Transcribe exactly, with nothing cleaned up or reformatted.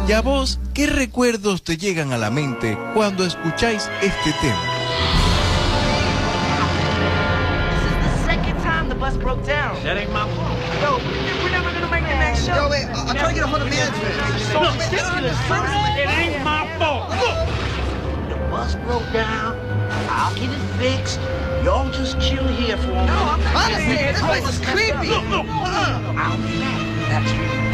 ¿Y a vos qué recuerdos te llegan a la mente cuando escucháis este tema? The bus broke down. That ain't my fault. Yo, we're never gonna make the next show. Yo, wait, I'm trying to get a hold of management. So ridiculous, It ain't my fault. Look. The bus broke down. I'll get it fixed. Y'all just chill here for a moment. No, I'm not. Honestly, this place is creepy. Look, look. I'll be back. That's